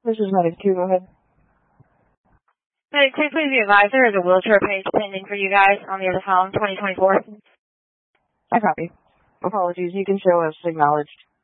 This is Medic 2, go ahead. Medic 2, please be advised there is a wheelchair page pending for you guys on the other phone, 2024. I copy. Apologies, you can show us acknowledged.